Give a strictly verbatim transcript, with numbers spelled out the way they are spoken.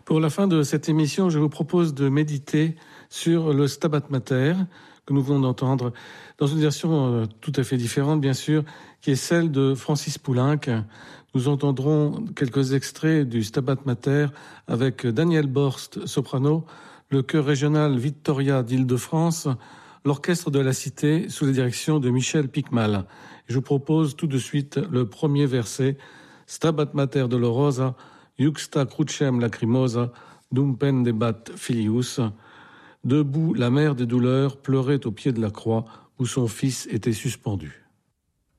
Pour la fin de cette émission, je vous propose de méditer sur le Stabat Mater que nous venons d'entendre dans une version tout à fait différente, bien sûr, qui est celle de Francis Poulenc. Nous entendrons quelques extraits du Stabat Mater avec Daniel Borst, soprano, le chœur régional Victoria d'Île-de-France, l'orchestre de la Cité sous la direction de Michel Picmal. Je vous propose tout de suite le premier verset, Stabat Mater dolorosa, Iuxta crucem lacrimosa, dum pendebat filius. Debout, la mère des douleurs pleurait au pied de la croix où son fils était suspendu.